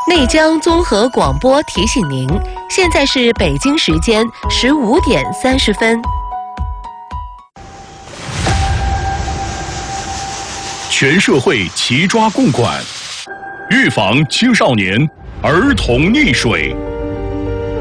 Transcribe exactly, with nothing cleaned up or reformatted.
内江综合广播提醒您，现在是北京时间十五点三十分。 全社会齐抓共管，预防青少年儿童溺水。